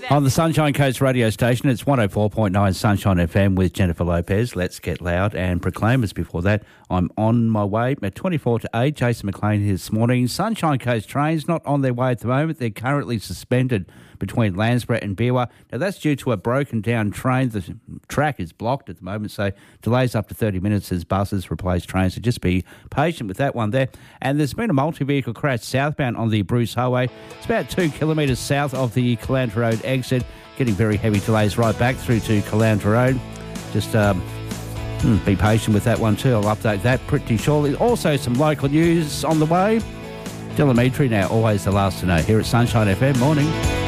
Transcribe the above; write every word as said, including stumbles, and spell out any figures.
On the Sunshine Coast radio station, it's one oh four point nine Sunshine F M with Jennifer Lopez. Let's Get Loud and Proclaimers. Before that, I'm on my way at twenty-four to eight. Jason McLean here this morning. Sunshine Coast trains not on their way at the moment. They're currently suspended between Landsborough and Beerwah. Now, that's due to a broken down train. The track is blocked at the moment, so delays up to thirty minutes as buses replace trains. So just be patient with that one there. And there's been a multi-vehicle crash southbound on the Bruce Highway. It's about two kilometres south of the Caloundra Road exit. Getting very heavy delays right back through to Caloundra Road. Just um, be patient with that one too. I'll update that pretty shortly. Also, some local news on the way. Dylan Mitri now, always the last to know here at Sunshine F M. Morning.